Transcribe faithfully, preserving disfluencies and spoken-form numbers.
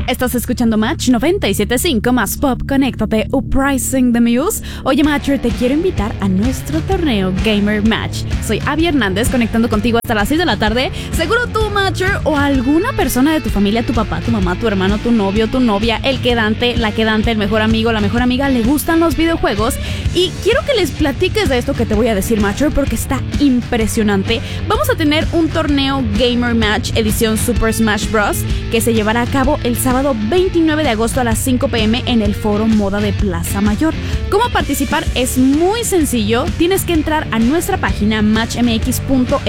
Estás escuchando Match noventa y siete punto cinco más Pop, conéctate, Uprising the Muse. Oye, Matcher, te quiero invitar a nuestro torneo Gamer Match. Soy Abby Hernández, conectando contigo hasta las seis de la tarde. Seguro tú, Matcher, o alguna persona de tu familia, tu papá, tu mamá, tu hermano, tu novio, tu novia, el quedante, la quedante, el mejor amigo, la mejor amiga, le gustan los videojuegos. Y quiero que les platiques de esto que te voy a decir, Matcher, porque está impresionante. Vamos a tener un torneo Gamer Match edición Super Smash Bros. Que se llevará a cabo el sábado veintinueve de agosto a las cinco p.m. en el Foro Moda de Plaza Mayor. ¿Cómo participar? Es muy sencillo. Tienes que entrar a nuestra página match m x punto